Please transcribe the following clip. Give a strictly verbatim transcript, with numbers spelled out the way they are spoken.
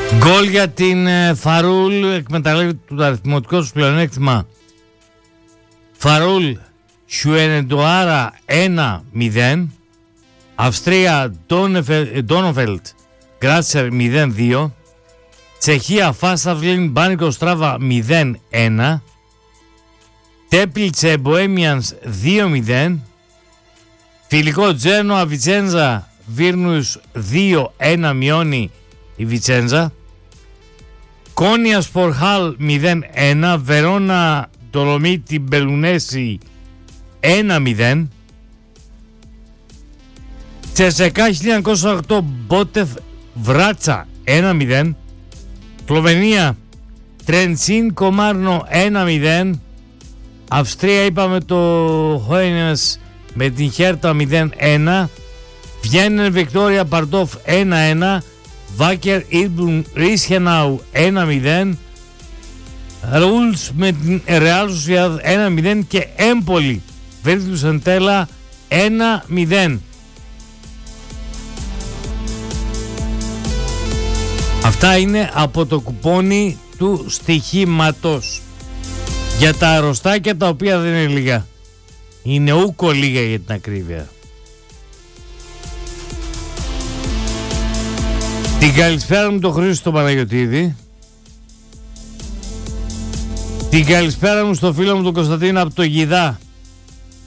Γκολ για την Φαρούλ, εκμεταλλεύεται το αριθμητικό του πλεονέκτημα. Φαρούλ Σουενεντοάρα ένα μηδέν. Αυστρία Ντόνοφελτ Γκράτσερ μηδέν δύο. Τσεχία Φάσταυλιν Μπάνικο Στράβα μηδέν ένα. Τέπλιτσε Μποέμιανς δύο μηδέν. Φιλικό Τζένοα Βιτσέντζα Βίρνους δύο ένα μειώνει η Βιτσέντζα. Κόνια Σπορχάλ μηδέν ένα. Βερόνα Ντολομίτη Μπελουνέση ένα μηδέν. Τσεσεκά χίλια εννιακόσια οκτώ Μπότεφ Βράτσα ένα μηδέν. Σλοβενία Τρεντσίν Κομάρνο ένα μηδέν. Αυστρία είπαμε το Χόινες με την Χέρτα μηδέν ένα. Βιέννερ Βικτόρια Παρτόφ ένα ένα. Βάκερ Ιλμπουν Ρισχενάου ένα μηδέν. Ρούλς με την Ρεάλ Σοσιαδάδ ένα μηδέν και Έμπολη Βέρτιτου Σεντέλα ένα μηδέν. Αυτά είναι από το κουπόνι του στοιχήματος για τα αρρωστάκια, τα οποία δεν είναι λίγα. Είναι ούκο λίγα για την ακρίβεια. Την καλησπέρα μου το Χρήστο Παναγιωτίδη. Την καλησπέρα μου στο φίλο μου τον Κωνσταντίνο από το Γιδά.